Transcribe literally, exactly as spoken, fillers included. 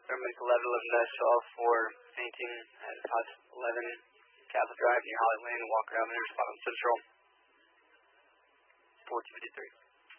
Thermomix eleven eleven dash twelve for fainting at House eleven Castle Drive near Holly Lane, Walker Avenue, Spottom Central, four two five three.